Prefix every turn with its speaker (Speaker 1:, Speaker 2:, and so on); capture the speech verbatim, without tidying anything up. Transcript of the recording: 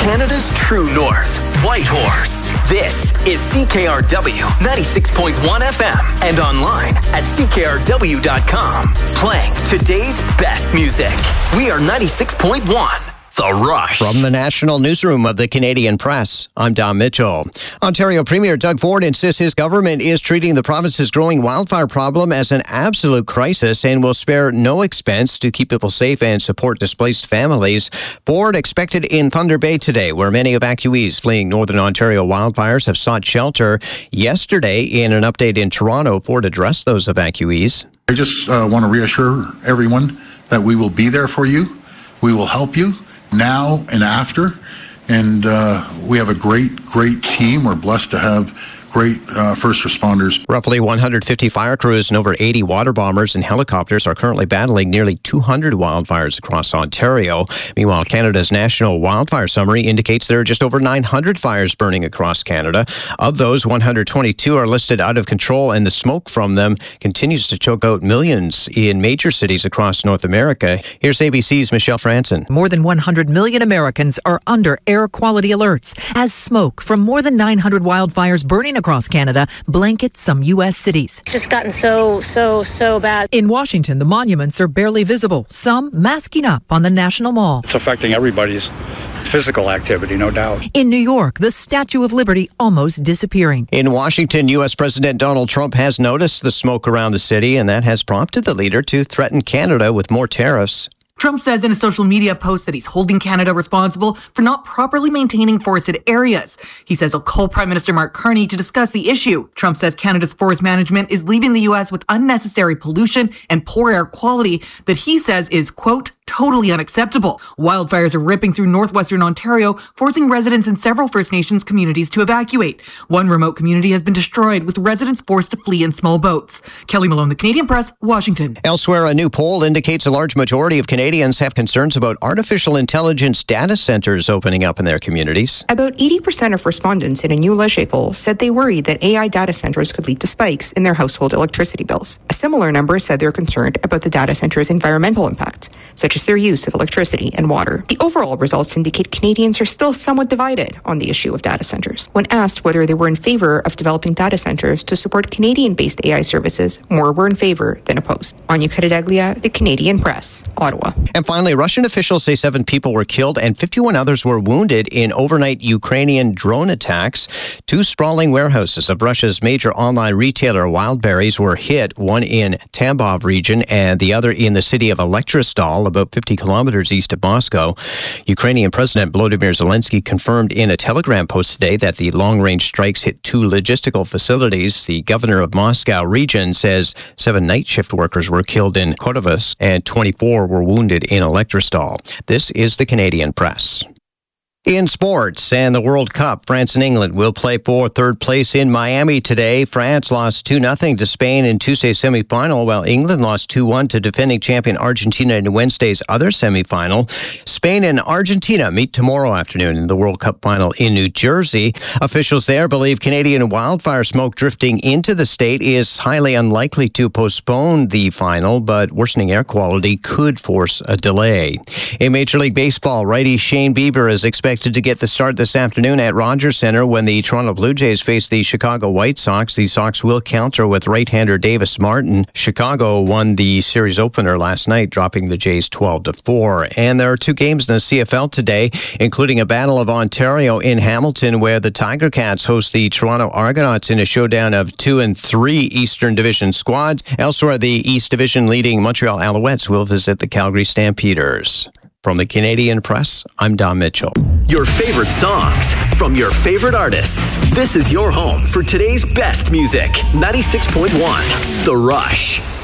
Speaker 1: Canada's true north, Whitehorse. This is C K R W ninety-six point one F M and online at C K R W dot com. Playing today's best music. We are ninety-six point one. The Rush.
Speaker 2: From the National Newsroom of the Canadian Press, I'm Don Mitchell. Ontario Premier Doug Ford insists his government is treating the province's growing wildfire problem as an absolute crisis and will spare no expense to keep people safe and support displaced families. Ford expected in Thunder Bay today, where many evacuees fleeing Northern Ontario wildfires have sought shelter. Yesterday, in an update in Toronto, Ford addressed those evacuees.
Speaker 3: I just uh, want to reassure everyone that we will be there for you. We will help you now and after, and uh, we have a great, great team. We're blessed to have great uh, first responders.
Speaker 2: Roughly one hundred fifty fire crews and over eighty water bombers and helicopters are currently battling nearly two hundred wildfires across Ontario. Meanwhile, Canada's National Wildfire Summary indicates there are just over nine hundred fires burning across Canada. Of those, one hundred twenty-two are listed out of control, and the smoke from them continues to choke out millions in major cities across North America. Here's A B C's Michelle Franson.
Speaker 4: More than one hundred million Americans are under air quality alerts as smoke from more than nine hundred wildfires burning across Canada blanket some U S cities.
Speaker 5: It's just gotten so, so, so bad.
Speaker 4: In Washington, the monuments are barely visible, some masking up on the National Mall.
Speaker 6: It's affecting everybody's physical activity, no doubt.
Speaker 4: In New York, the Statue of Liberty almost disappearing.
Speaker 2: In Washington, U S President Donald Trump has noticed the smoke around the city, and that has prompted the leader to threaten Canada with more tariffs.
Speaker 7: Trump says in a social media post that he's holding Canada responsible for not properly maintaining forested areas. He says he'll call Prime Minister Mark Carney to discuss the issue. Trump says Canada's forest management is leaving the U S with unnecessary pollution and poor air quality that he says is, quote, totally unacceptable. Wildfires are ripping through northwestern Ontario, forcing residents in several First Nations communities to evacuate. One remote community has been destroyed, with residents forced to flee in small boats. Kelly Malone, The Canadian Press, Washington.
Speaker 2: Elsewhere, a new poll indicates a large majority of Canadians have concerns about artificial intelligence data centers opening up in their communities.
Speaker 8: About eighty percent of respondents in a new Leger poll said they worry that A I data centers could lead to spikes in their household electricity bills. A similar number said they're concerned about the data centers' environmental impacts, such as their use of electricity and water. The overall results indicate Canadians are still somewhat divided on the issue of data centers. When asked whether they were in favor of developing data centers to support Canadian-based A I services, more were in favor than opposed. Anya Kadadaglia, The Canadian Press, Ottawa.
Speaker 2: And finally, Russian officials say seven people were killed and fifty-one others were wounded in overnight Ukrainian drone attacks. Two sprawling warehouses of Russia's major online retailer Wildberries were hit, one in Tambov region and the other in the city of Elektrostal, about fifty kilometers east of Moscow. Ukrainian President Volodymyr Zelensky confirmed in a telegram post today that the long-range strikes hit two logistical facilities. The governor of Moscow region says seven night shift workers were killed in Khodovsk and twenty-four were wounded in Elektrostal. This is the Canadian Press. In sports and the World Cup, France and England will play for third place in Miami today. France lost two nothing to Spain in Tuesday's semifinal, while England lost two one to defending champion Argentina in Wednesday's other semifinal. Spain and Argentina meet tomorrow afternoon in the World Cup final in New Jersey. Officials there believe Canadian wildfire smoke drifting into the state is highly unlikely to postpone the final, but worsening air quality could force a delay. In Major League Baseball, righty Shane Bieber is expected to get the start this afternoon at Rogers Centre when the Toronto Blue Jays face the Chicago White Sox. The Sox will counter with right-hander Davis Martin. Chicago won the series opener last night, dropping the Jays twelve to four. And there are two games in the C F L today, including a Battle of Ontario in Hamilton, where the Tiger Cats host the Toronto Argonauts in a showdown of two and three Eastern Division squads. Elsewhere, the East Division leading Montreal Alouettes will visit the Calgary Stampeders. From the Canadian Press, I'm Don Mitchell.
Speaker 1: Your favorite songs from your favorite artists. This is your home for today's best music. ninety-six point one, The Rush.